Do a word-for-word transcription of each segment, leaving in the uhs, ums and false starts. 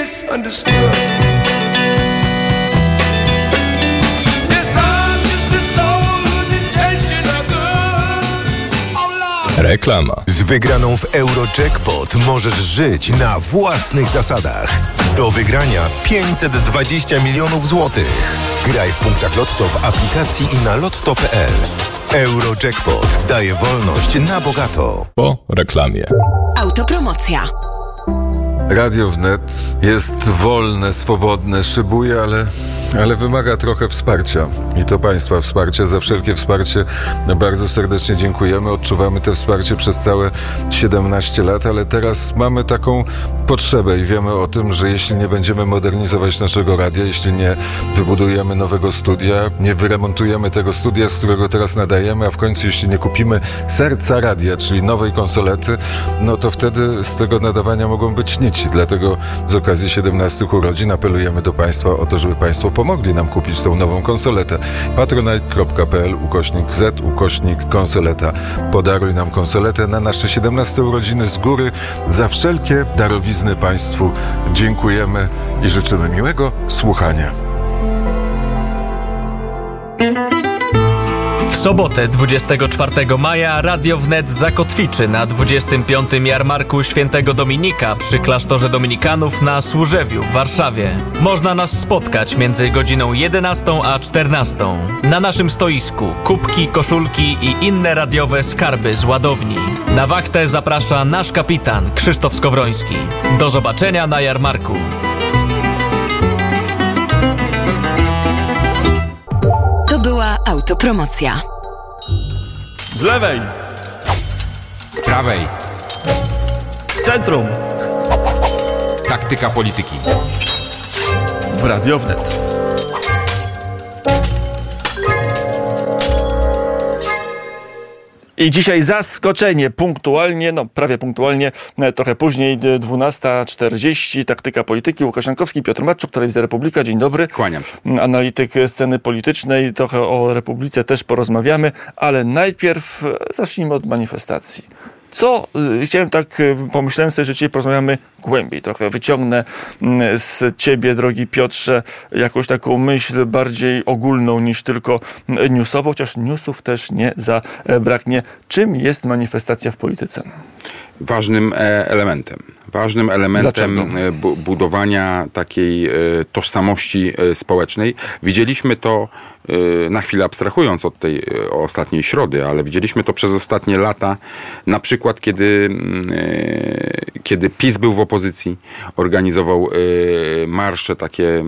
misunderstood. Reklama. Z wygraną w Eurojackpot możesz żyć na własnych zasadach. Do wygrania pięćset dwadzieścia milionów złotych. Graj w punktach Lotto w aplikacji i na lotto kropka p l. Eurojackpot daje wolność na bogato. Po reklamie. Autopromocja. Radio Wnet jest wolne, swobodne, szybuje, ale, ale wymaga trochę wsparcia. I to Państwa wsparcie. Za wszelkie wsparcie bardzo serdecznie dziękujemy. Odczuwamy to wsparcie przez całe siedemnaście lat, ale teraz mamy taką potrzebę i wiemy o tym, że jeśli nie będziemy modernizować naszego radia, jeśli nie wybudujemy nowego studia, nie wyremontujemy tego studia, z którego teraz nadajemy, a w końcu jeśli nie kupimy serca radia, czyli nowej konsolety, no to wtedy z tego nadawania mogą być nici. Dlatego z okazji siedemnastych urodzin apelujemy do Państwa o to, żeby Państwo pomogli nam kupić tą nową konsoletę. patronite kropka p l ukośnik z ukośnik konsoleta. Podaruj nam konsoletę na nasze siedemnaste urodziny z góry. Za wszelkie darowizny Państwu dziękujemy i życzymy miłego słuchania. W sobotę dwudziestego czwartego maja Radio Wnet zakotwiczy na dwudziestym piątym Jarmarku Świętego Dominika przy klasztorze Dominikanów na Służewiu w Warszawie. Można nas spotkać między godziną jedenastą a czternastą. Na naszym stoisku kubki, koszulki i inne radiowe skarby z ładowni. Na wachtę zaprasza nasz kapitan Krzysztof Skowroński. Do zobaczenia na Jarmarku. To była autopromocja. Z lewej. Z prawej. W centrum. Taktyka polityki. W Radio Wnet. I dzisiaj zaskoczenie, punktualnie, no prawie punktualnie, trochę później, dwunasta czterdzieści, Taktyka Polityki, Łukasz Jankowski, Piotr Matczuk, Telewizja Republika, dzień dobry. Kłaniam się. Analityk sceny politycznej, trochę o Republice też porozmawiamy, ale najpierw zacznijmy od manifestacji. Co, chciałem tak, pomyślałem sobie, że dzisiaj porozmawiamy głębiej, trochę wyciągnę z ciebie, drogi Piotrze, jakąś taką myśl bardziej ogólną niż tylko newsową, chociaż newsów też nie zabraknie. Czym jest manifestacja w polityce? Ważnym elementem. Ważnym elementem bu- budowania takiej e, tożsamości e, społecznej. Widzieliśmy to, e, na chwilę abstrahując od tej e, ostatniej środy, ale widzieliśmy to przez ostatnie lata, na przykład kiedy, e, kiedy PiS był w opozycji, organizował e, marsze takie e,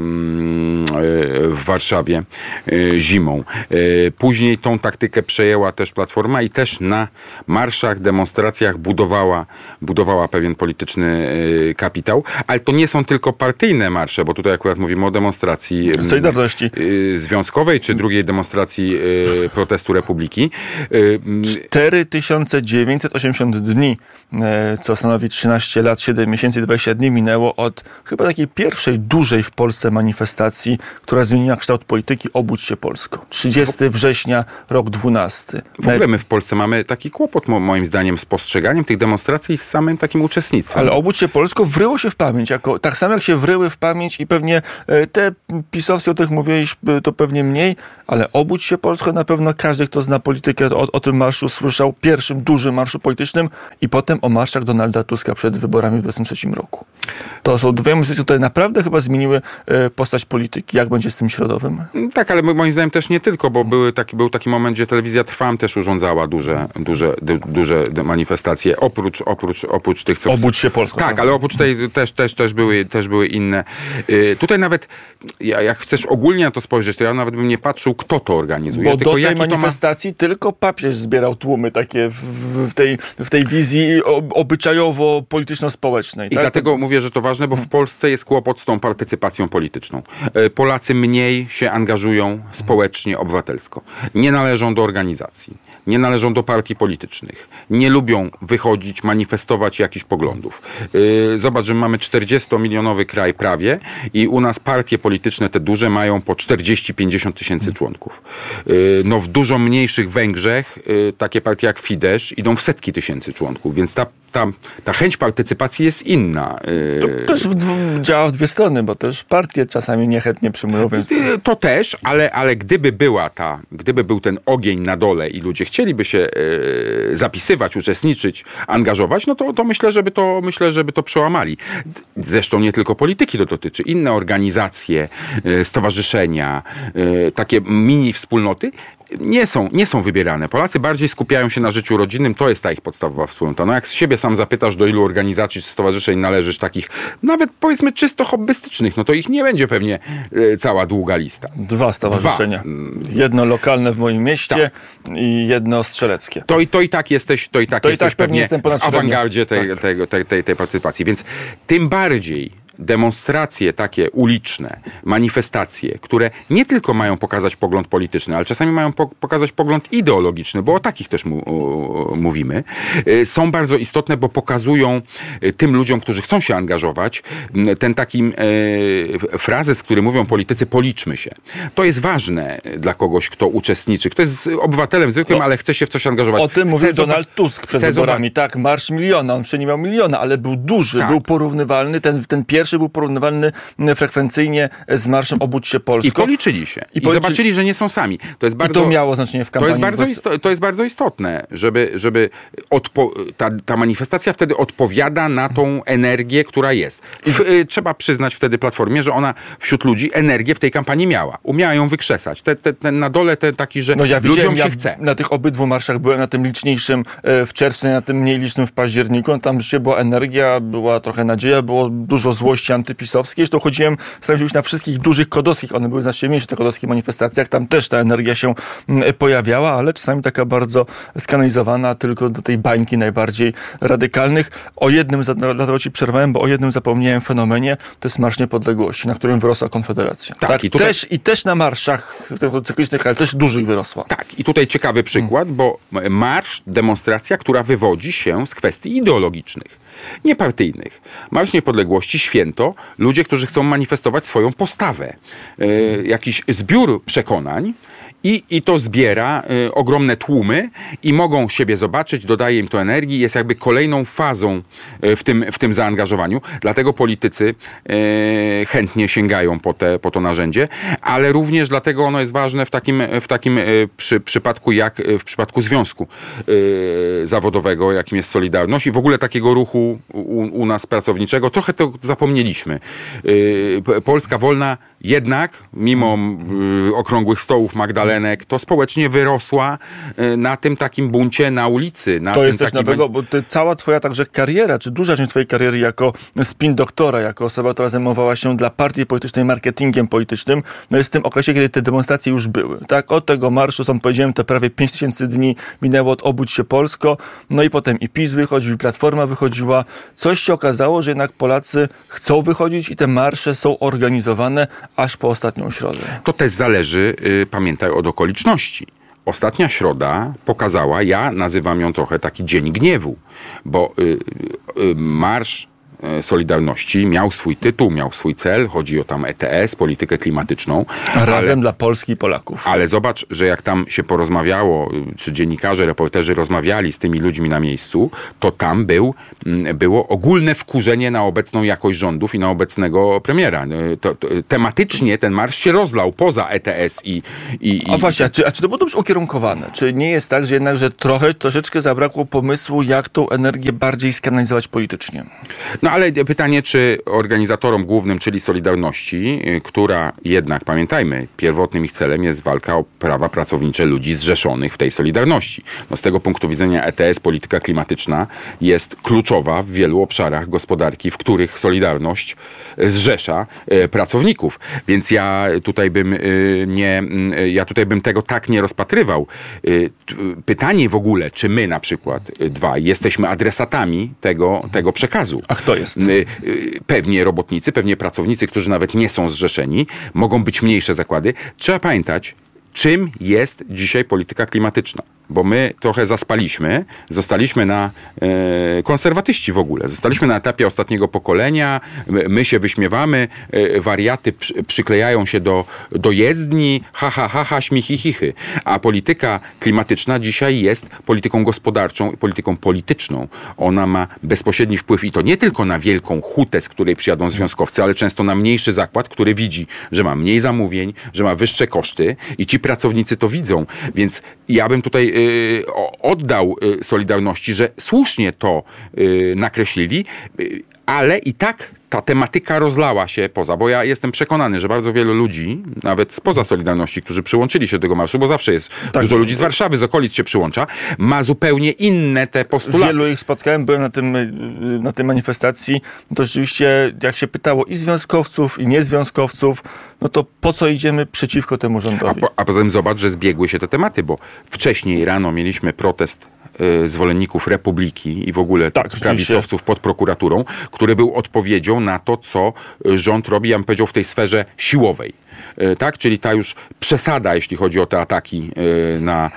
w Warszawie e, zimą. E, później tą taktykę przejęła też Platforma i też na marszach, demonstracjach budowała, budowała pewien polityczny kapitał, ale to nie są tylko partyjne marsze, bo tutaj akurat mówimy o demonstracji Solidarności związkowej, czy drugiej demonstracji protestu Republiki. cztery tysiące dziewięćset osiemdziesiąt dni, co stanowi trzynaście lat, siedem miesięcy i dwadzieścia dni minęło od chyba takiej pierwszej dużej w Polsce manifestacji, która zmieniła kształt polityki. Obudź się Polsko. trzydziestego września, rok dwunasty. W ogóle my w Polsce mamy taki kłopot, moim zdaniem, z postrzeganiem tych demonstracji i z samym takim uczestnictwem. Ale Obudź się Polsko wryło się w pamięć, jako, tak samo jak się wryły w pamięć i pewnie te pisowskie, o których mówiłeś, to pewnie mniej, ale Obudź się Polsko na pewno każdy, kto zna politykę, o, o tym marszu słyszał, pierwszym dużym marszu politycznym i potem o marszach Donalda Tuska przed wyborami w dwudziestym trzecim roku. To są dwie myśli, które naprawdę chyba zmieniły postać polityki. Jak będzie z tym środowym? Tak, ale moim zdaniem też nie tylko, bo były taki, był taki moment, gdzie telewizja Trwam też urządzała duże, duże, du, duże manifestacje, oprócz, oprócz, oprócz tych, co... Obudź się Polsko. Tak, ale oprócz tej też, też, też, były, też były inne. Yy, tutaj nawet, ja, jak chcesz ogólnie na to spojrzeć, to ja nawet bym nie patrzył, kto to organizuje. Bo tylko do tej manifestacji ma... tylko papież zbierał tłumy takie w, w, tej, w tej wizji obyczajowo-polityczno-społecznej. I tak? dlatego to... mówię, że to ważne, bo w Polsce jest kłopot z tą partycypacją polityczną. Polacy mniej się angażują społecznie, obywatelsko. Nie należą do organizacji. nie należą do partii politycznych, nie lubią wychodzić, manifestować jakichś poglądów. Yy, zobacz, że mamy czterdziestomilionowy kraj prawie i u nas partie polityczne te duże mają po czterdzieści pięćdziesiąt tysięcy członków. Yy, no w dużo mniejszych Węgrzech yy, takie partie jak Fidesz idą w setki tysięcy członków, więc ta Ta, ta chęć partycypacji jest inna. To też w, działa w dwie strony, bo też partie czasami niechętnie przyjmują. Więc... To też, ale, ale gdyby była ta, gdyby był ten ogień na dole i ludzie chcieliby się e, zapisywać, uczestniczyć, angażować, no to, to myślę, żeby to myślę, żeby to przełamali. Zresztą nie tylko polityki to dotyczy. Inne organizacje, e, stowarzyszenia, e, takie mini wspólnoty nie są, nie są wybierane. Polacy bardziej skupiają się na życiu rodzinnym, to jest ta ich podstawowa wspólnota. No jak z siebie sam zapytasz, do ilu organizacji czy stowarzyszeń należysz, takich nawet powiedzmy czysto hobbystycznych, no to ich nie będzie pewnie e, cała długa lista. Dwa stowarzyszenia. Dwa. Jedno lokalne w moim mieście tak. i jedno strzeleckie. To, to i tak jesteś, to i tak to jesteś i tak pewnie w awangardzie tej, tak. tej, tej, tej, tej partycypacji. Więc tym bardziej demonstracje takie uliczne, manifestacje, które nie tylko mają pokazać pogląd polityczny, ale czasami mają po- pokazać pogląd ideologiczny, bo o takich też mu- o, mówimy, y, są bardzo istotne, bo pokazują y, tym ludziom, którzy chcą się angażować, y, ten taki y, frazes, który mówią politycy, policzmy się. To jest ważne dla kogoś, kto uczestniczy, kto jest obywatelem zwykłym, no, ale chce się w coś angażować. O tym mówił Donald zobac- Tusk przed wyborami. Tak, marsz miliona, on przecież nie miał miliona, ale był duży, tak. był porównywalny, ten, ten pierwszy był porównywalny frekwencyjnie z marszem Obudź się Polsko. I policzyli się. I, I policzy... zobaczyli, że nie są sami. To jest bardzo, I to miało znaczenie w kampanii. To jest bardzo, isto... to jest bardzo istotne, żeby, żeby odpo... ta, ta manifestacja wtedy odpowiada na tą energię, która jest. W, y, trzeba przyznać wtedy Platformie, że ona wśród ludzi energię w tej kampanii miała. Umiała ją wykrzesać. Te, te, ten na dole ten taki, że no ja ludziom się ja chce. Na tych obydwu marszach byłem, na tym liczniejszym w czerwcu, na tym mniej licznym w październiku. Tam rzeczywiście była energia, była trochę nadzieja, było dużo złości antypisowskiej. Zresztą chodziłem, starałem się na wszystkich dużych kodowskich, one były znacznie mniejsze, te kodowskie manifestacjach, tam też ta energia się pojawiała, ale czasami taka bardzo skanalizowana tylko do tej bańki najbardziej radykalnych. O jednym, dlatego ci przerwałem, bo o jednym zapomniałem fenomenie, to jest Marsz Niepodległości, na którym wyrosła Konfederacja. Tak, tak? I, tutaj... też, I też na marszach cyklicznych, ale też dużych wyrosła. Tak, i tutaj ciekawy przykład, hmm. bo marsz, demonstracja, która wywodzi się z kwestii ideologicznych, niepartyjnych. Marsz Niepodległości, święto, ludzie, którzy chcą manifestować swoją postawę. Yy, jakiś zbiór przekonań i, i to zbiera y, ogromne tłumy i mogą siebie zobaczyć, dodaje im to energii, jest jakby kolejną fazą y, w, tym, w tym zaangażowaniu. Dlatego politycy y, chętnie sięgają po, te, po to narzędzie, ale również dlatego ono jest ważne w takim, w takim y, przy, przypadku jak w przypadku związku y, zawodowego, jakim jest Solidarność i w ogóle takiego ruchu u, u nas pracowniczego. Trochę to zapomnieliśmy. Y, Polska Wolna jednak, mimo y, okrągłych stołów Magdalenek, to społecznie wyrosła y, na tym takim buncie na ulicy. Na to tym jest też nowego, bo ty, cała twoja także kariera, czy duża część twojej kariery jako spin doktora, jako osoba, która zajmowała się dla partii politycznej marketingiem politycznym, no jest w tym okresie, kiedy te demonstracje już były. Tak, od tego marszu, są powiedziałem, te prawie pięć tysięcy dni minęło od Obudź się Polsko, no i potem i PiS wychodził, i Platforma wychodziła. Coś się okazało, że jednak Polacy chcą wychodzić i te marsze są organizowane aż po ostatnią środę. To też zależy, y, pamiętaj, od okoliczności. Ostatnia środa pokazała, ja nazywam ją trochę taki dzień gniewu, bo y, y, marsz Solidarności miał swój tytuł, miał swój cel, chodzi o tam E T S, politykę klimatyczną. Razem ale, dla Polski i Polaków. Ale zobacz, że jak tam się porozmawiało, czy dziennikarze, reporterzy rozmawiali z tymi ludźmi na miejscu, to tam był, było ogólne wkurzenie na obecną jakość rządów i na obecnego premiera. To, to, tematycznie ten marsz się rozlał poza E T S i... i a właśnie, a czy, a czy to było dobrze ukierunkowane? Czy nie jest tak, że jednak, że trochę, troszeczkę zabrakło pomysłu, jak tą energię bardziej skanalizować politycznie? No ale pytanie, czy organizatorom głównym, czyli Solidarności, która jednak, pamiętajmy, pierwotnym ich celem jest walka o prawa pracownicze ludzi zrzeszonych w tej Solidarności. No z tego punktu widzenia E T S, polityka klimatyczna, jest kluczowa w wielu obszarach gospodarki, w których Solidarność zrzesza e, pracowników. Więc ja tutaj bym e, nie, e, ja tutaj bym tego tak nie rozpatrywał. E, t, pytanie w ogóle, czy my na przykład, e, dwa, jesteśmy adresatami tego, tego przekazu. A kto jest? Pewnie robotnicy, pewnie pracownicy, którzy nawet nie są zrzeszeni, mogą być mniejsze zakłady. Trzeba pamiętać, czym jest dzisiaj polityka klimatyczna. bo my trochę zaspaliśmy, zostaliśmy na e, konserwatyści w ogóle, zostaliśmy na etapie ostatniego pokolenia, my, my się wyśmiewamy, e, wariaty przy, przyklejają się do, do jezdni, ha, ha, ha, ha, śmichy, chichy. A polityka klimatyczna dzisiaj jest polityką gospodarczą i polityką polityczną. Ona ma bezpośredni wpływ i to nie tylko na wielką hutę, z której przyjadą związkowcy, ale często na mniejszy zakład, który widzi, że ma mniej zamówień, że ma wyższe koszty i ci pracownicy to widzą. Więc ja bym tutaj y, oddał y, Solidarności, że słusznie to y, nakreślili, y, ale i tak ta tematyka rozlała się poza, bo ja jestem przekonany, że bardzo wielu ludzi, nawet spoza Solidarności, którzy przyłączyli się do tego marszu, bo zawsze jest tak, dużo ludzi z Warszawy, z okolic się przyłącza, ma zupełnie inne te postulaty. Wielu ich spotkałem, byłem na tym, na tej manifestacji, to rzeczywiście jak się pytało i związkowców, i niezwiązkowców, no to po co idziemy przeciwko temu rządowi? A, po, a poza tym zobacz, że zbiegły się te tematy, bo wcześniej rano mieliśmy protest y, zwolenników Republiki i w ogóle tak, prawicowców pod prokuraturą, który był odpowiedzią na to, co rząd robi, ja bym powiedział, w tej sferze siłowej. Tak? Czyli ta już przesada, jeśli chodzi o te ataki na,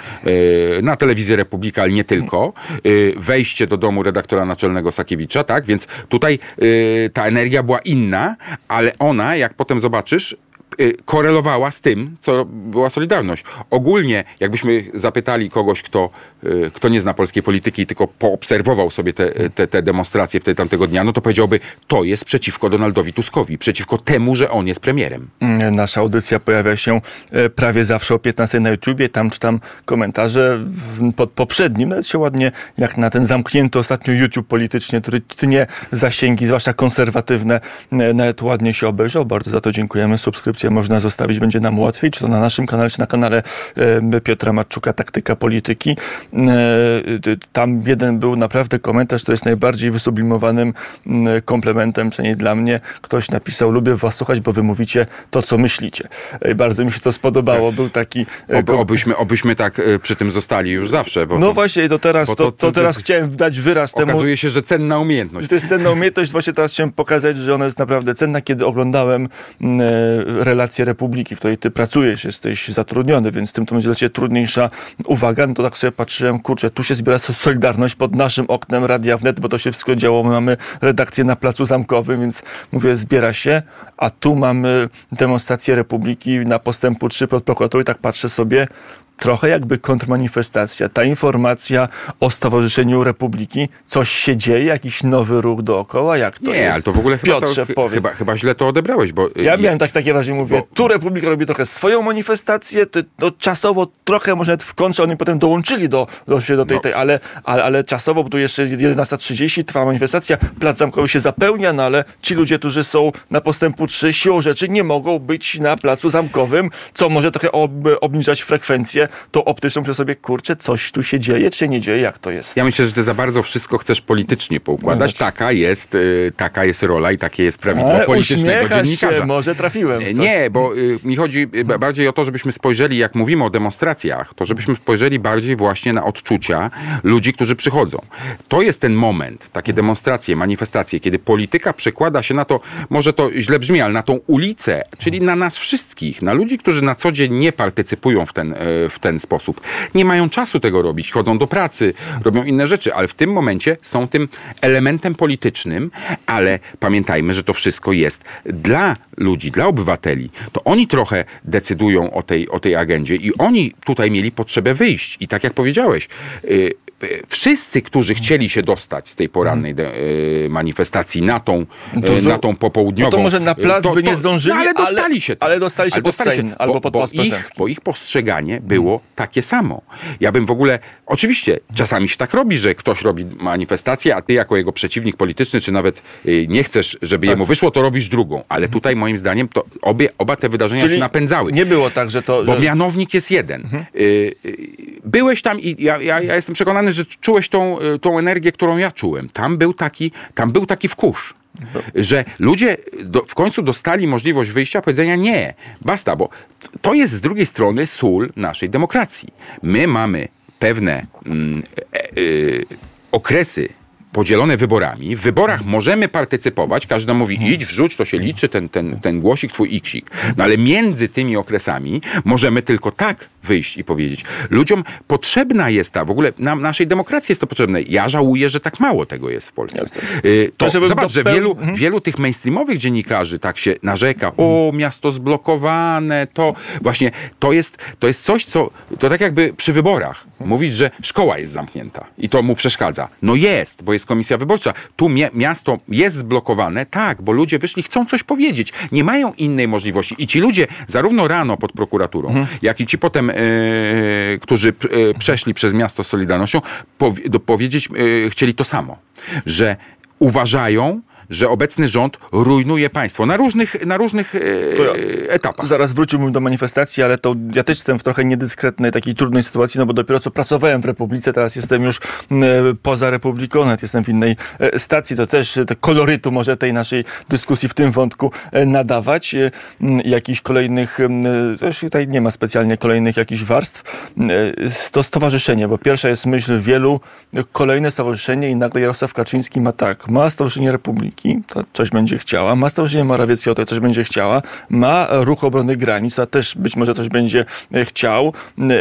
na telewizję Republika, ale nie tylko. Wejście do domu redaktora naczelnego Sakiewicza, tak? Więc tutaj ta energia była inna, ale ona, jak potem zobaczysz, korelowała z tym, co była Solidarność. Ogólnie, jakbyśmy zapytali kogoś, kto, kto nie zna polskiej polityki, tylko poobserwował sobie te, te, te demonstracje wtedy tamtego dnia, no to powiedziałby, to jest przeciwko Donaldowi Tuskowi, przeciwko temu, że on jest premierem. Nasza audycja pojawia się prawie zawsze o piętnastej na YouTubie, tam czytam komentarze pod poprzednim, nawet się ładnie, jak na ten zamknięty ostatnio YouTube politycznie, który tnie zasięgi, zwłaszcza konserwatywne, nawet ładnie się obejrzał. Bardzo za to dziękujemy. Subskrypcję można zostawić, będzie nam łatwiej, czy to na naszym kanale, czy na kanale e, Piotra Matczuka, Taktyka Polityki. E, tam jeden był naprawdę komentarz, to jest najbardziej wysublimowanym e, komplementem, przynajmniej dla mnie. Ktoś napisał, lubię was słuchać, bo wy mówicie to, co myślicie. E, bardzo mi się to spodobało. Był taki... E, Oby, obyśmy, obyśmy tak e, przy tym zostali już zawsze. Bo no to, właśnie, to teraz, to, to, to teraz to, chciałem dać wyraz okazuje temu. Okazuje się, że cenna umiejętność. To jest cenna umiejętność. Właśnie teraz chciałem pokazać, że ona jest naprawdę cenna. Kiedy oglądałem e, relacje Republiki, w której ty pracujesz, jesteś zatrudniony, więc tym to będzie dla ciebie trudniejsza uwaga, no to tak sobie patrzyłem, kurczę, tu się zbiera Solidarność pod naszym oknem Radia Wnet, bo to się wszystko działo, my mamy redakcję na Placu Zamkowym, więc mówię, zbiera się, a tu mamy demonstrację Republiki na Postępu trzy pod prokuraturą i tak patrzę sobie, trochę jakby kontrmanifestacja. Ta informacja o Stowarzyszeniu Republiki, coś się dzieje, jakiś nowy ruch dookoła, jak to nie, jest? Nie, ale to w ogóle Piotrze, chyba, to, chyba, chyba źle to odebrałeś, bo... Ja miałem tak w takim razie, mówię, bo, tu Republika robi trochę swoją manifestację, to, to czasowo trochę może nawet w kontrze, oni potem dołączyli do, do, do tej, no. tej ale, ale, ale czasowo, bo tu jeszcze jedenasta trzydzieści trwa manifestacja, Plac Zamkowy się zapełnia, no ale ci ludzie, którzy są na Postępu trzy, siłą rzeczy nie mogą być na Placu Zamkowym, co może trochę ob, obniżać frekwencję, to optyczną przy sobie, kurczę, coś tu się dzieje, czy się nie dzieje, jak to jest? Ja myślę, że ty za bardzo wszystko chcesz politycznie poukładać. No, taka jest, y, taka jest rola i takie jest prawidło Ale politycznego dziennikarza. Się, może trafiłem. Coś. Nie, bo y, mi chodzi y, bardziej o to, żebyśmy spojrzeli, jak mówimy o demonstracjach, to żebyśmy spojrzeli bardziej właśnie na odczucia ludzi, którzy przychodzą. To jest ten moment, takie demonstracje, manifestacje, kiedy polityka przekłada się na to, może to źle brzmi, ale na tą ulicę, czyli na nas wszystkich, na ludzi, którzy na co dzień nie partycypują w ten, y, w ten sposób. Nie mają czasu tego robić, chodzą do pracy, robią inne rzeczy, ale w tym momencie są tym elementem politycznym, ale pamiętajmy, że to wszystko jest dla ludzi, dla obywateli. To oni trochę decydują o tej, o tej agendzie i oni tutaj mieli potrzebę wyjść. I tak jak powiedziałeś, yy, wszyscy, którzy chcieli się dostać z tej porannej de, y, manifestacji na tą, y, na tą popołudniową... No to może na plac to, by nie zdążyli, no ale dostali ale, się tam. Ale dostali się ale pod dostali Sejm, się, albo bo, pod Plac Prezydencki. Bo ich postrzeganie było hmm. takie samo. Ja bym w ogóle... Oczywiście, czasami się tak robi, że ktoś robi manifestację, a ty jako jego przeciwnik polityczny, czy nawet y, nie chcesz, żeby tak. jemu wyszło, to robisz drugą. Ale tutaj moim zdaniem to obie, oba te wydarzenia Czyli się napędzały. Nie było tak, że to... Bo że... mianownik jest jeden. Hmm. Y, y, byłeś tam i ja, ja, ja jestem przekonany, że czułeś tą, tą energię, którą ja czułem. Tam był taki, tam był taki wkurz. Że ludzie do, w końcu dostali możliwość wyjścia, powiedzenia nie, basta, bo to jest z drugiej strony sól naszej demokracji. My mamy pewne mm, e, e, okresy podzielone wyborami. W wyborach możemy partycypować, każdy mówi idź, wrzuć, to się liczy, ten, ten, ten głosik, twój iksik. No ale między tymi okresami możemy tylko tak wyjść i powiedzieć. Ludziom potrzebna jest ta, w ogóle nam, naszej demokracji jest to potrzebne. Ja żałuję, że tak mało tego jest w Polsce. Y, to, to zobacz, że wielu, mhm. wielu tych mainstreamowych dziennikarzy tak się narzeka. O, miasto zblokowane, to właśnie to jest, to jest coś, co to tak jakby przy wyborach mówić, że szkoła jest zamknięta i to mu przeszkadza. No jest, bo jest komisja wyborcza. Tu mi- miasto jest zblokowane, tak, bo ludzie wyszli, chcą coś powiedzieć. Nie mają innej możliwości. I ci ludzie zarówno rano pod prokuraturą, mhm. jak i ci potem, yy, którzy yy, przeszli przez miasto z Solidarnością, powie- do, powiedzieć yy, chcieli to samo. Że uważają, że obecny rząd rujnuje państwo na różnych, na różnych e, ja etapach. Zaraz wróciłbym do manifestacji, ale to ja też jestem w trochę niedyskretnej, takiej trudnej sytuacji, no bo dopiero co pracowałem w Republice, teraz jestem już e, poza Republiką, nawet jestem w innej e, stacji, to też e, kolorytu może tej naszej dyskusji w tym wątku e, nadawać. E, jakichś kolejnych, e, też tutaj nie ma specjalnie kolejnych jakichś warstw. E, to stowarzyszenie, bo pierwsza jest myśl wielu, kolejne stowarzyszenie i nagle Jarosław Kaczyński ma tak, ma Stowarzyszenie Republiki, to coś będzie chciała, ma Stowarzyszenie Morawieckiego, to coś będzie chciała, ma Ruch Obrony Granic, to też być może coś będzie chciał,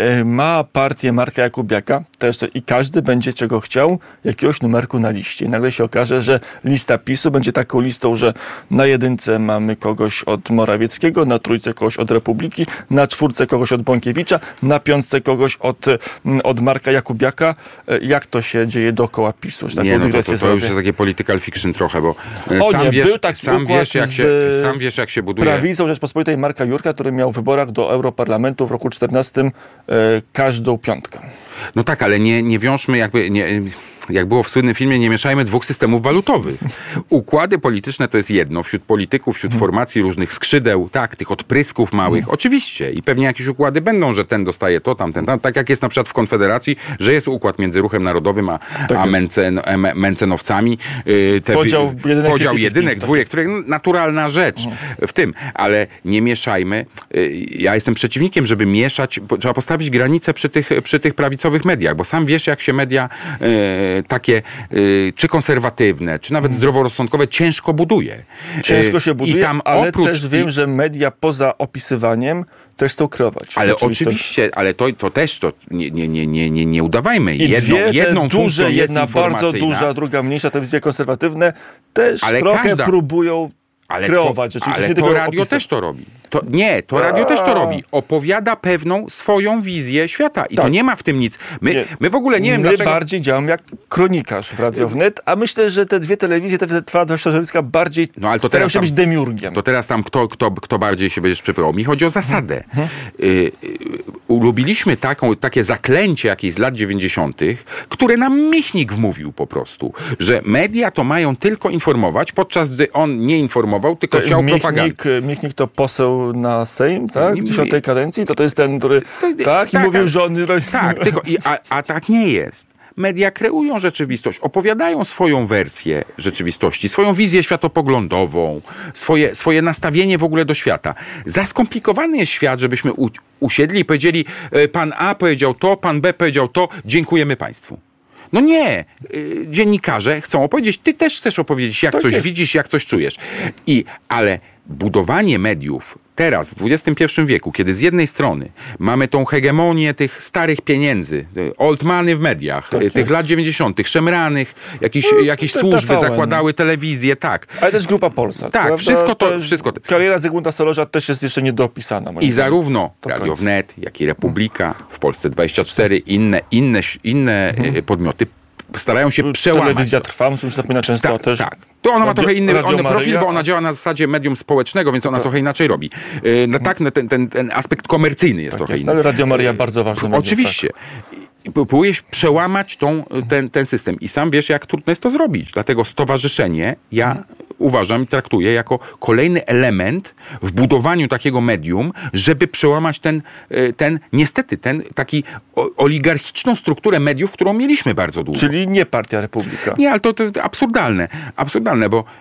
ma partię Marka Jakubiaka, też to, i każdy będzie czego chciał, jakiegoś numerku na liście. I nagle się okaże, że lista PiSu będzie taką listą, że na jedynce mamy kogoś od Morawieckiego, na trójce kogoś od Republiki, na czwórce kogoś od Bąkiewicza, na piątce kogoś od, od Marka Jakubiaka. Jak to się dzieje dookoła PiSu? Że nie, no to, to, to już jest takie political fiction trochę, bo o sam, nie, wiesz, był taki sam, wiesz, jak się, sam wiesz, jak się buduje. Prawicą Rzeczpospolitej Marka Jurka, który miał w wyborach do Europarlamentu w roku czternastym e, każdą piątkę. No tak, ale nie, nie wiążmy jakby... Nie, jak było w słynnym filmie, nie mieszajmy dwóch systemów walutowych. Układy polityczne to jest jedno. Wśród polityków, wśród formacji różnych skrzydeł, tak, tych odprysków małych, hmm. oczywiście. I pewnie jakieś układy będą, że ten dostaje to, tamten, tam. Tak jak jest na przykład w Konfederacji, że jest układ między Ruchem Narodowym a, tak a mencen, mencenowcami. Te, podział jedynek, podział jedynek dwójek, który naturalna rzecz hmm. w tym. Ale nie mieszajmy. Ja jestem przeciwnikiem, żeby mieszać. Trzeba postawić granice przy tych, przy tych prawicowych mediach, bo sam wiesz, jak się media e, takie y, czy konserwatywne, czy nawet zdroworozsądkowe ciężko buduje. Ciężko się buduje, I tam ale oprócz... też wiem, że media poza opisywaniem też chcą kreować. Ale oczywiście, ale to, to też to nie, nie, nie, nie, nie udawajmy. I jedną, dwie jedną duże, jedna bardzo duża, druga mniejsza, telewizje konserwatywne też ale trochę każda... próbują Ale kreować. To, ale to radio opisa- też to robi. To, nie, to radio A. też to robi. Opowiada pewną swoją wizję świata. I tak. to nie ma w tym nic. My, nie. my w ogóle nie wiem My dlaczego... bardziej działamy jak kronikarz w Radio Wnet, a myślę, że te dwie telewizje, te dwa środowiska bardziej no, ale to starają się tam, być demiurgiem. To teraz tam kto, kto, kto bardziej się będziesz przypyłał. Mi chodzi o zasadę. Hmm. Y, y, ulubiliśmy taką, takie zaklęcie jakieś z lat dziewięćdziesiątych, które nam Michnik wmówił po prostu, że media to mają tylko informować, podczas gdy on nie informował, tylko to chciał Michnik, propagandę. Michnik to poseł na Sejm, tak? W dziesiątej kadencji? To to jest ten, który tak? I tak, mówił, że on... Tak, tylko, i, a, a tak nie jest. Media kreują rzeczywistość, opowiadają swoją wersję rzeczywistości, swoją wizję światopoglądową, swoje, swoje nastawienie w ogóle do świata. Za skomplikowany jest świat, żebyśmy u, usiedli i powiedzieli, pan A powiedział to, pan B powiedział to, dziękujemy państwu. No nie. Dziennikarze chcą opowiedzieć, ty też chcesz opowiedzieć, jak tak coś jest. widzisz, jak coś czujesz. I, ale budowanie mediów teraz, w dwudziestym pierwszym wieku, kiedy z jednej strony mamy tą hegemonię tych starych pieniędzy, old money w mediach, tak tych jest. lat dziewięćdziesiątych, szemranych, jakieś, no, jakieś służby T V N. zakładały telewizję, tak. Ale też Grupa Polsat. Tak, prawda? wszystko to... Wszystko to. Kariera Zygmunta Solorza też jest jeszcze niedopisana. I zarówno Radio Wnet, jak i Republika, w Polsce dwadzieścia cztery, inne, inne, inne hmm. podmioty starają się przełamać. Telewizja Trwam, co już napomina często tak, też. Tak. To ona ma radio, trochę inny radio profil, bo ona działa na zasadzie medium społecznego, więc ona tak. trochę inaczej robi. Yy, no tak, no ten, ten, ten aspekt komercyjny jest tak trochę jest, inny. Ale Radio Maryja bardzo ważny. Oczywiście. Tak. Próbujesz przełamać tą, ten, ten system. I sam wiesz, jak trudno jest to zrobić. Dlatego stowarzyszenie ja uważam i traktuję jako kolejny element w budowaniu takiego medium, żeby przełamać ten, ten niestety, ten taki oligarchiczną strukturę mediów, którą mieliśmy bardzo długo. Czyli nie Partia Republika. Nie, ale to, to absurdalne. Absurdalne, bo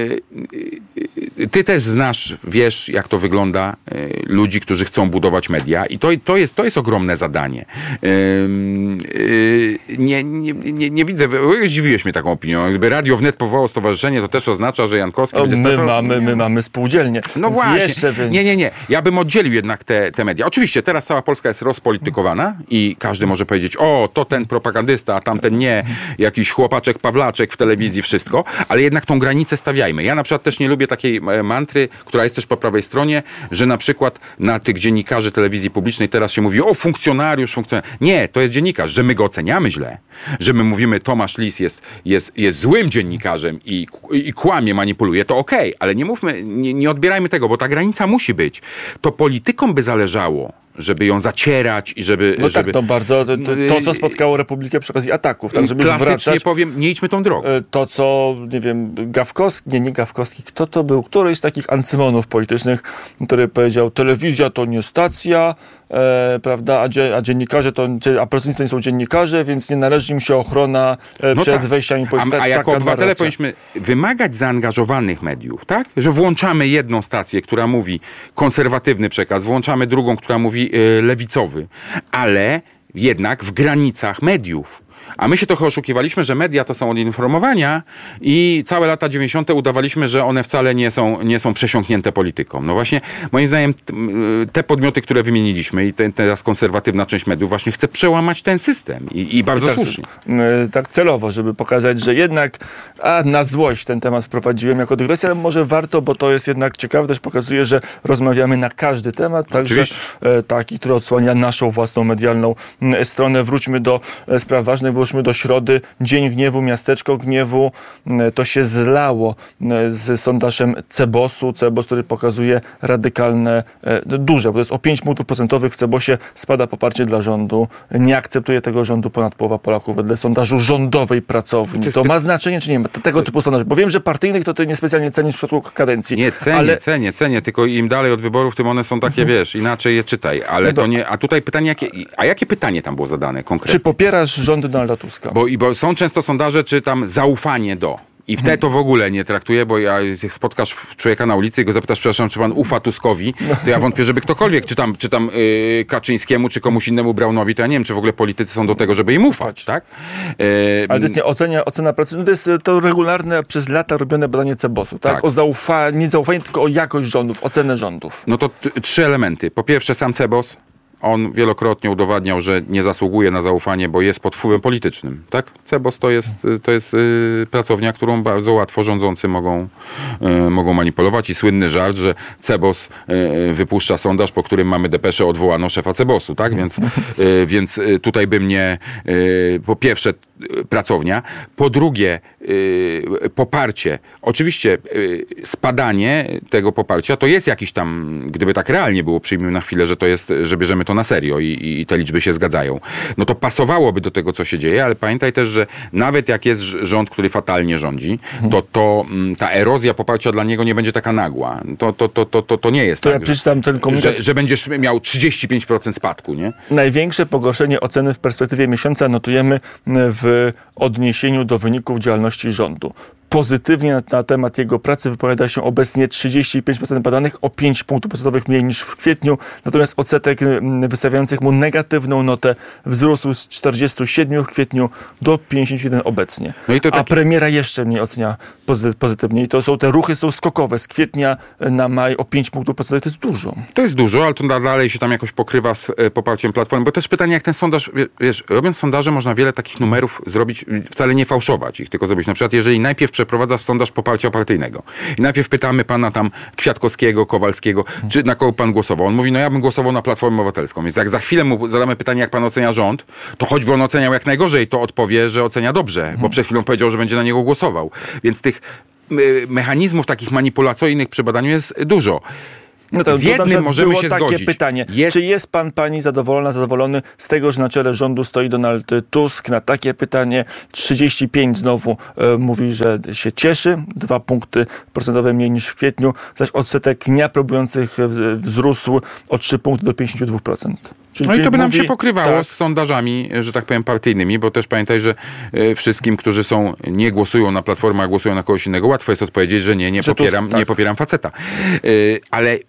yy, ty też znasz, wiesz, jak to wygląda, yy, ludzi, którzy chcą budować media i to, to, jest, to jest ogromne zadanie. Yy, Nie, nie, nie, nie widzę, zdziwiłeś mnie taką opinią. Gdyby Radio Wnet powołało stowarzyszenie, to też oznacza, sondaże Jankowskie. O, będzie my, startował. mamy, my mamy spółdzielnie. No więc właśnie. Jeszcze, więc... Nie, nie, nie. Ja bym oddzielił jednak te, te media. Oczywiście teraz cała Polska jest rozpolitykowana i każdy może powiedzieć, o, to ten propagandysta, a tamten nie, jakiś chłopaczek Pawlaczek w telewizji, wszystko, ale jednak tą granicę stawiajmy. Ja na przykład też nie lubię takiej mantry, która jest też po prawej stronie, że na przykład na tych dziennikarzy telewizji publicznej teraz się mówi, o, funkcjonariusz, funkcjonariusz. Nie, to jest dziennikarz, że my go oceniamy źle, że my mówimy, Tomasz Lis jest, jest, jest złym dziennikarzem i, i kłamie, manipuluje, to okej, okay, ale nie mówmy, nie, nie odbierajmy tego, bo ta granica musi być. To politykom by zależało, żeby ją zacierać i żeby... No żeby, tak, to bardzo, to, to co spotkało Republikę przy okazji ataków, tak żeby klasycznie wracać... powiem, nie idźmy tą drogą. To co, nie wiem, Gawkowski, nie, nie Gawkowski, kto to był? Któryś z takich ancymonów politycznych, który powiedział, telewizja to nie stacja, e, prawda, a, dzie, a dziennikarze to, a pracownicy to nie są dziennikarze, więc nie należy im się ochrona e, No przed tak. wejściami policji. A, a jako obywatele powinniśmy wymagać zaangażowanych mediów, tak? Że włączamy jedną stację, która mówi konserwatywny przekaz, włączamy drugą, która mówi y, lewicowy, ale jednak w granicach mediów. A my się trochę oszukiwaliśmy, że media to są od informowania i całe lata dziewięćdziesiąte udawaliśmy, że one wcale nie są, nie są przesiąknięte polityką. No właśnie, moim zdaniem te podmioty, które wymieniliśmy i ten, teraz konserwatywna część mediów właśnie chce przełamać ten system i, i bardzo tak, słusznie. Tak celowo, żeby pokazać, że jednak a na złość ten temat wprowadziłem jako dygresję, ale może warto, bo to jest jednak ciekawe, też pokazuje, że rozmawiamy na każdy temat, także taki, który odsłania naszą własną medialną stronę. Wróćmy do spraw ważnych, wróćmy do środy. Dzień Gniewu, Miasteczko Gniewu. To się zlało z sondażem Cebosu. Cebos, który pokazuje radykalne, duże, bo to jest o pięć punktów procentowych w Cebosie spada poparcie dla rządu. Nie akceptuje tego rządu ponad połowa Polaków wedle sondażu rządowej pracowni. To, to ma znaczenie, czy nie ma? Tego typu sondaży. Bo wiem, że partyjnych to ty niespecjalnie cenisz w przypadku kadencji. Nie, cenię, ale... cenię, cenię, tylko im dalej od wyborów, tym one są takie, wiesz, inaczej je czytaj. Ale no to nie, a tutaj pytanie, jakie, a jakie pytanie tam było zadane konkretnie? Czy popierasz rządy Donalda Tuska? Bo, bo są często sondaże, czy tam zaufanie do. I wtedy to w ogóle nie traktuję, bo ja spotkasz człowieka na ulicy i go zapytasz, przepraszam, czy pan ufa Tuskowi, to ja wątpię, żeby ktokolwiek, czy tam, czy tam yy, Kaczyńskiemu, czy komuś innemu Braunowi, to ja nie wiem, czy w ogóle politycy są do tego, żeby im ufać, tak? Yy, Ale to jest nie ocenia, ocena pracy, no to jest to regularne przez lata robione badanie Cebosu, tak? tak. O zaufanie, nie zaufanie, tylko o jakość rządów, ocenę rządów. No to t- trzy elementy. Po pierwsze, sam Cebos. On wielokrotnie udowadniał, że nie zasługuje na zaufanie, bo jest pod wpływem politycznym. Tak? Cebos to jest, to jest yy, pracownia, którą bardzo łatwo rządzący mogą, yy, mogą manipulować. I słynny żart, że Cebos yy, wypuszcza sondaż, po którym mamy depeszę, odwołano szefa Cebosu. Tak? Więc, yy, więc tutaj bym nie... Yy, po pierwsze yy, pracownia. Po drugie yy, poparcie. Oczywiście yy, spadanie tego poparcia to jest jakiś tam, gdyby tak realnie było, przyjmijmy na chwilę, że to jest, że bierzemy to na serio i, i te liczby się zgadzają. No to pasowałoby do tego, co się dzieje, ale pamiętaj też, że nawet jak jest rząd, który fatalnie rządzi, to, to ta erozja poparcia dla niego nie będzie taka nagła. To, to, to, to, to, to nie jest to tak, ja przeczytam ten komunikat, że, że będziesz miał trzydzieści pięć procent spadku, nie? Największe pogorszenie oceny w perspektywie miesiąca notujemy w odniesieniu do wyników działalności rządu. Pozytywnie na, na temat jego pracy wypowiada się obecnie trzydzieści pięć procent badanych, o pięć punktów procentowych mniej niż w kwietniu. Natomiast odsetek wystawiających mu negatywną notę wzrósł z czterdziestu siedmiu w kwietniu do pięćdziesięciu jeden obecnie. No i to taki... A premiera jeszcze mniej ocenia pozy- pozytywnie. I to są te ruchy są skokowe. Z kwietnia na maj o pięć punktów procentowych to jest dużo. To jest dużo, ale to dalej się tam jakoś pokrywa z e, poparciem Platformy. Bo też pytanie, jak ten sondaż, wiesz, robiąc sondaże można wiele takich numerów zrobić, wcale nie fałszować ich, tylko zrobić. Na przykład, jeżeli najpierw przeprowadza sondaż poparcia partyjnego. I najpierw pytamy pana tam Kwiatkowskiego, Kowalskiego, czy na kogo pan głosował. On mówi, no ja bym głosował na Platformę Obywatelską. Więc jak za chwilę mu zadamy pytanie, jak pan ocenia rząd, to choćby on oceniał jak najgorzej, to odpowie, że ocenia dobrze, hmm. bo przed chwilą powiedział, że będzie na niego głosował. Więc tych mechanizmów takich manipulacyjnych przy badaniu jest dużo. No to, z jednym możemy było się takie zgodzić. pytanie. Jest... Czy jest pan, pani zadowolona, zadowolony z tego, że na czele rządu stoi Donald Tusk? Na takie pytanie trzydzieści pięć znowu e, mówi, że się cieszy. Dwa punkty procentowe mniej niż w kwietniu. Zaś odsetek nieaprobujących wzrósł o trzy punkty do pięćdziesiąt dwa procent. Czyli no i to by nam mówi, się pokrywało tak. z sondażami, że tak powiem, partyjnymi, bo też pamiętaj, że y, wszystkim, którzy są, nie głosują na Platformę, a głosują na kogoś innego, łatwo jest odpowiedzieć, że nie, nie, że popieram, Tusk, tak. nie popieram faceta. Y, ale Czyli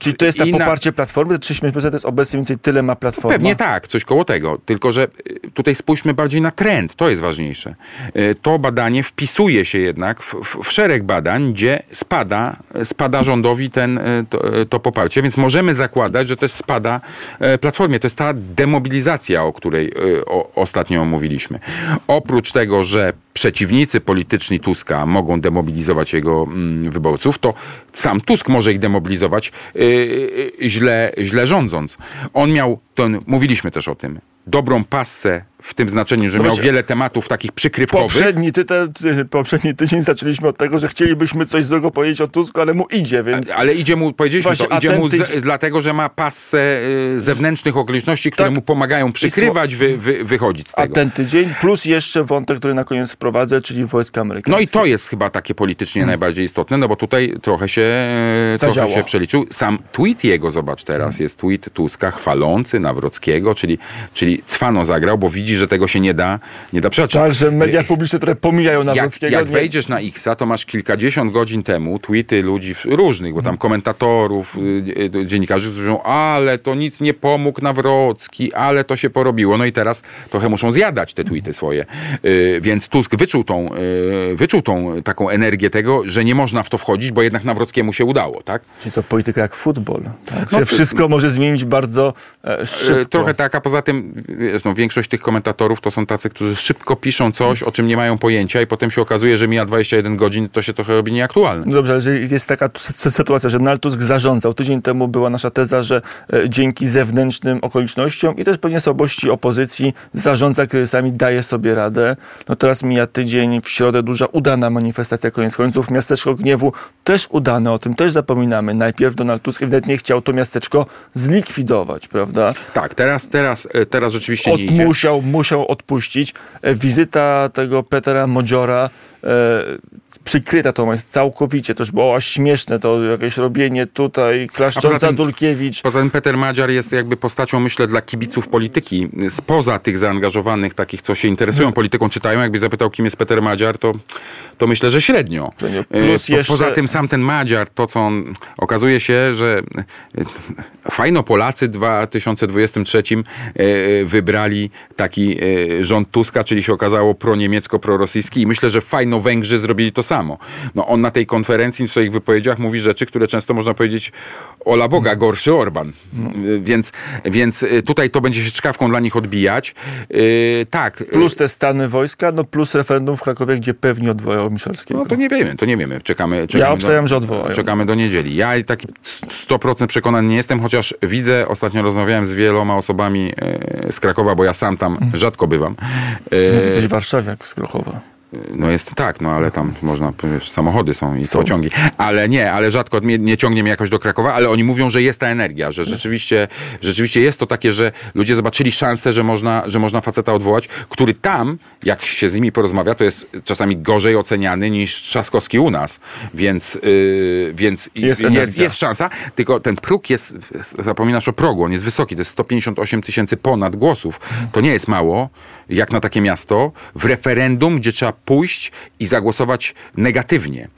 Czyli to jest na I poparcie Platformy, te trzydzieści pięć procent to jest obecnie mniej więcej tyle ma Platforma? Pewnie tak, coś koło tego. Tylko że tutaj spójrzmy bardziej na trend, to jest ważniejsze. To badanie wpisuje się jednak w, w, w szereg badań, gdzie spada, spada rządowi ten, to, to poparcie, więc możemy zakładać, że też spada Platformie. To jest ta demobilizacja, o której o, ostatnio mówiliśmy. Oprócz tego, że przeciwnicy polityczni Tuska mogą demobilizować jego mm, wyborców, to sam Tusk może ich demobilizować yy, yy, źle, źle rządząc. On miał, ten, mówiliśmy też o tym, dobrą passę w tym znaczeniu, że no miał właśnie, wiele tematów takich przykrywkowych. Poprzedni, ty, te, ty, poprzedni tydzień zaczęliśmy od tego, że chcielibyśmy coś złego powiedzieć o Tusku, ale mu idzie, więc... Ale idzie mu, powiedzieliśmy Właśnie, to, idzie mu tydzień... z, dlatego, że ma passę y, zewnętrznych okoliczności, które tak mu pomagają przykrywać, wy, wy, wychodzić z tego. A ten tydzień, plus jeszcze wątek, który na koniec wprowadzę, czyli wojska amerykańskie. No i to jest chyba takie politycznie hmm. najbardziej istotne, no bo tutaj trochę się, trochę się przeliczył. Sam tweet jego, zobacz teraz, hmm. jest tweet Tuska chwalący Nawrockiego, czyli, czyli cwano zagrał, bo widzi, że tego się nie da, nie da przeczytać. Tak, że media publiczne, które pomijają Nawrockiego. Jak, jak wejdziesz na X-a, to masz kilkadziesiąt godzin temu tweety ludzi różnych, bo tam komentatorów, dziennikarzy, którzy mówią, ale to nic nie pomógł Nawrocki, ale to się porobiło. No i teraz trochę muszą zjadać te tweety swoje. Yy, więc Tusk wyczuł tą, yy, wyczuł tą taką energię tego, że nie można w to wchodzić, bo jednak Nawrockiemu się udało, tak? Czyli to polityka jak futbol. Tak? No, wszystko to, może zmienić bardzo e, szybko. Trochę tak, a poza tym wiesz, no, większość tych komentatorów to są tacy, którzy szybko piszą coś, o czym nie mają pojęcia i potem się okazuje, że mija dwadzieścia jeden godzin, to się trochę robi nieaktualne. No dobrze, ale że jest taka sytuacja, że Donald Tusk zarządzał. Tydzień temu była nasza teza, że e, dzięki zewnętrznym okolicznościom i też pewnie słabości opozycji zarządza kryzysami, daje sobie radę. No teraz mija tydzień, w środę duża, udana manifestacja, koniec końców. Miasteczko Gniewu też udane, o tym też zapominamy. Najpierw Donald Tusk ewidentnie chciał to miasteczko zlikwidować, prawda? Tak, teraz, teraz, teraz rzeczywiście Od, nie idzie. Musiał, musiał odpuścić. Wizyta tego Petera Modziora e, przykryta to jest całkowicie. To już było śmieszne, to jakieś robienie tutaj, klaszcząca Dulkiewicz. Poza tym Peter Madziar jest jakby postacią, myślę, dla kibiców polityki. Spoza tych zaangażowanych, takich, co się interesują hmm. polityką, czytają. Jakby zapytał, kim jest Peter Madziar, to, to myślę, że średnio. Plus po, jeszcze... Poza tym sam ten Madziar, to co on, okazuje się, że fajno Polacy w dwa tysiące dwudziestym trzecim wybrali taki rząd Tuska, czyli się okazało proniemiecko, prorosyjski i myślę, że fajno Węgrzy zrobili to samo. No on na tej konferencji w swoich wypowiedziach mówi rzeczy, które często można powiedzieć ola Boga, gorszy Orban. No. Więc, więc tutaj to będzie się czkawką dla nich odbijać. Yy, tak. Plus te stany wojska, no plus referendum w Krakowie, gdzie pewnie odwołają Miszalskiego. No to nie wiemy, to nie wiemy. Czekamy, czekamy ja obstawiam, do, że odwołają. Czekamy do niedzieli. Ja taki sto procent przekonany nie jestem, chociaż widzę, ostatnio rozmawiałem z wieloma osobami e, z Krakowa, bo ja sam tam mhm. rzadko bywam. E, no ty jesteś warszawiak z Krakowa. No jest tak, no ale tam można, wiesz, samochody są i są. Pociągi. Ale nie, ale rzadko nie, nie ciągnie mnie jakoś do Krakowa, ale oni mówią, że jest ta energia, że rzeczywiście, rzeczywiście jest to takie, że ludzie zobaczyli szansę, że można, że można faceta odwołać, który tam, jak się z nimi porozmawia, to jest czasami gorzej oceniany niż Trzaskowski u nas. Więc, yy, więc jest, jest, jest szansa, tylko ten próg jest, zapominasz o progu, on jest wysoki, to jest sto pięćdziesiąt osiem tysięcy ponad głosów. To nie jest mało, jak na takie miasto, w referendum, gdzie trzeba pójść i zagłosować negatywnie.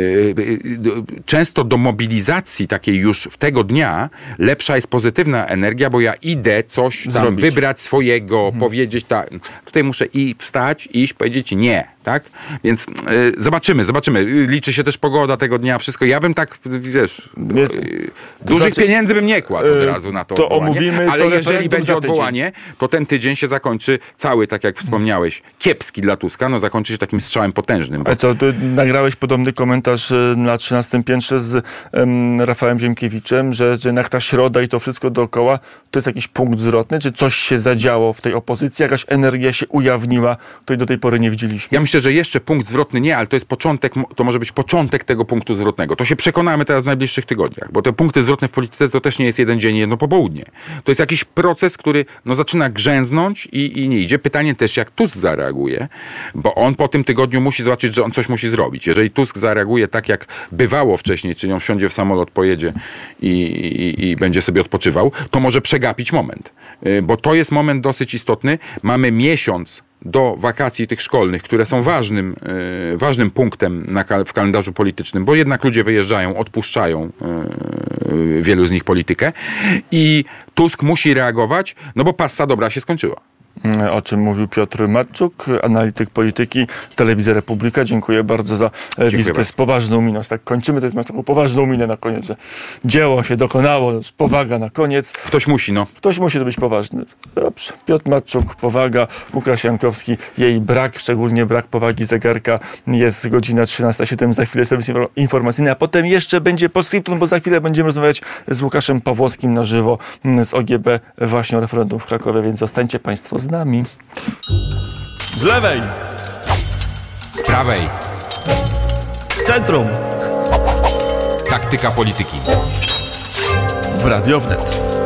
Często do mobilizacji takiej już w tego dnia lepsza jest pozytywna energia, bo ja idę coś tam zrobić, wybrać swojego, mhm. powiedzieć tak. Tutaj muszę i wstać, iść, powiedzieć nie. Tak? Więc y, zobaczymy, zobaczymy. Liczy się też pogoda tego dnia, wszystko. Ja bym tak, wiesz, Jest, y, dużych znaczy, pieniędzy bym nie kładł od razu na to, to odwołanie. Omówimy, ale to jeżeli będzie odwołanie, to ten tydzień się zakończy cały, tak jak wspomniałeś, kiepski dla Tuska, no zakończy się takim strzałem potężnym. Bo... A co, ty nagrałeś podobny komentarz na trzynastym piętrze z um, Rafałem Ziemkiewiczem, że, że jednak ta środa i to wszystko dookoła, to jest jakiś punkt zwrotny, czy coś się zadziało w tej opozycji, jakaś energia się ujawniła, której do tej pory nie widzieliśmy? Ja myślę, że jeszcze punkt zwrotny nie, ale to jest początek, to może być początek tego punktu zwrotnego. To się przekonamy teraz w najbliższych tygodniach, bo te punkty zwrotne w polityce to też nie jest jeden dzień, jedno popołudnie. To jest jakiś proces, który no, zaczyna grzęznąć i, i nie idzie. Pytanie też, jak Tusk zareaguje, bo on po tym tygodniu musi zobaczyć, że on coś musi zrobić. Jeżeli Tusk zareaguje tak, jak bywało wcześniej, czyli on wsiądzie w samolot, pojedzie i, i, i będzie sobie odpoczywał, to może przegapić moment. Bo to jest moment dosyć istotny. Mamy miesiąc do wakacji tych szkolnych, które są ważnym, yy, ważnym punktem na kal- w kalendarzu politycznym, bo jednak ludzie wyjeżdżają, odpuszczają yy, wielu z nich politykę. I Tusk musi reagować, no bo passa dobra się skończyła. O czym mówił Piotr Matczuk, analityk polityki, Telewizja Republika. Dziękuję bardzo za Dziękuję wizytę bardzo. z poważną miną. Tak kończymy, to jest taką poważną minę na koniec, że dzieło się dokonało, z powaga na koniec. Ktoś musi, no. Ktoś musi to być poważny. Dobrze. Piotr Matczuk, powaga, Łukasz Jankowski, jej brak, szczególnie brak powagi zegarka. Jest godzina trzynasta siedem, za chwilę serwis informacyjny, a potem jeszcze będzie postscriptum, bo za chwilę będziemy rozmawiać z Łukaszem Pawłowskim na żywo z O G B właśnie o referendum w Krakowie, więc zostańcie Państwo z nami. Z lewej. Z prawej. W centrum. Taktyka polityki. W Radio Wnet.